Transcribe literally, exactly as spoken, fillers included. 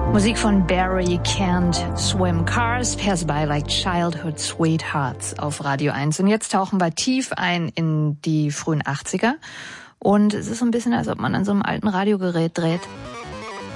Musik von Barry Can't Swim. Cars pass by like childhood sweethearts auf Radio eins. Und jetzt tauchen wir tief ein in die frühen achtziger. Und es ist so ein bisschen, als ob man an so einem alten Radiogerät dreht.